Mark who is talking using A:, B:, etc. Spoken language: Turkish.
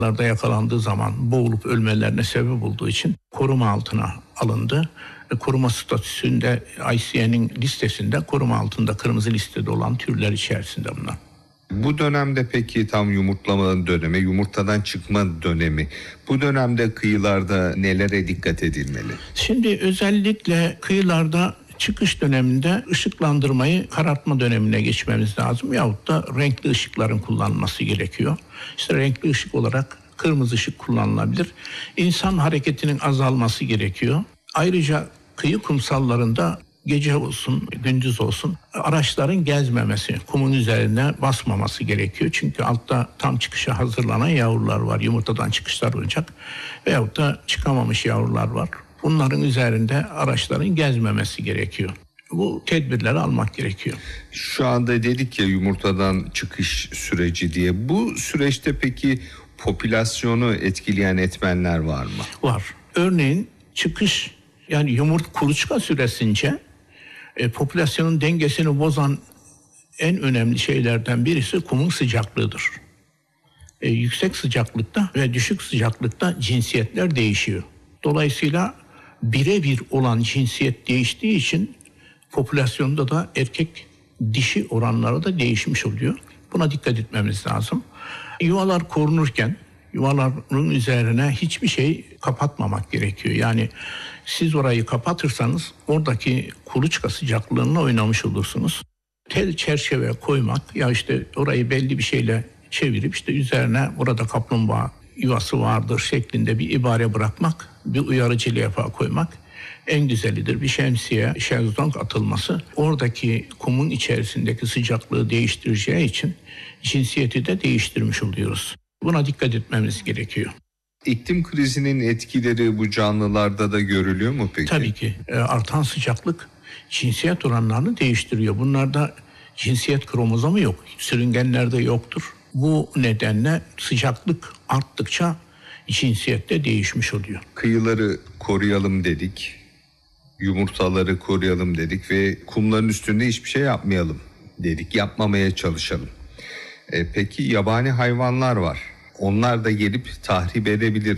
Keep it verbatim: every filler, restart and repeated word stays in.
A: yakalandığı zaman boğulup ölmelerine sebep olduğu için koruma altına alındı. Koruma statüsünde I C N'in listesinde koruma altında kırmızı listede olan türler içerisinde bunlar.
B: Bu dönemde peki tam yumurtlama dönemi, yumurtadan çıkma dönemi. Bu dönemde kıyılarda nelere dikkat edilmeli?
A: Şimdi özellikle kıyılarda çıkış döneminde ışıklandırmayı karartma dönemine geçmemiz lazım. Yahut da renkli ışıkların kullanılması gerekiyor. İşte renkli ışık olarak kırmızı ışık kullanılabilir. İnsan hareketinin azalması gerekiyor. Ayrıca kıyı kumsallarında gece olsun, gündüz olsun araçların gezmemesi, kumun üzerine basmaması gerekiyor. Çünkü altta tam çıkışa hazırlanan yavrular var. Yumurtadan çıkışlar olacak. Veyahut da çıkamamış yavrular var. Bunların üzerinde araçların gezmemesi gerekiyor. Bu tedbirleri almak gerekiyor.
B: Şu anda dedik ya yumurtadan çıkış süreci diye. Bu süreçte peki popülasyonu etkileyen etmenler var mı?
A: Var. Örneğin çıkış, yani yumurta kuluçka süresince e, popülasyonun dengesini bozan en önemli şeylerden birisi kumun sıcaklığıdır. E, yüksek sıcaklıkta ve düşük sıcaklıkta cinsiyetler değişiyor. Dolayısıyla birebir olan cinsiyet değiştiği için popülasyonda da erkek dişi oranları da değişmiş oluyor. Buna dikkat etmemiz lazım. Yuvalar korunurken yuvaların üzerine hiçbir şey kapatmamak gerekiyor. Yani siz orayı kapatırsanız oradaki kuluçka sıcaklığına oynamış olursunuz. Tel çerçeve koymak, ya işte orayı belli bir şeyle çevirip işte üzerine burada kaplumbağa yuvası vardır şeklinde bir ibare bırakmak, bir uyarıcı levha koymak en güzelidir. Bir şemsiye, şezlong atılması oradaki kumun içerisindeki sıcaklığı değiştireceği için cinsiyeti de değiştirmiş oluyoruz. Buna dikkat etmemiz gerekiyor.
B: İklim krizinin etkileri bu canlılarda da görülüyor mu peki?
A: Tabii ki. E, artan sıcaklık cinsiyet oranlarını değiştiriyor. Bunlarda cinsiyet kromozomu yok. Sürüngenlerde yoktur. Bu nedenle sıcaklık arttıkça cinsiyet de değişmiş oluyor.
B: Kıyıları koruyalım dedik. Yumurtaları koruyalım dedik ve kumların üstünde hiçbir şey yapmayalım dedik. Yapmamaya çalışalım. E, peki yabani hayvanlar var. Onlar da gelip tahrip edebilir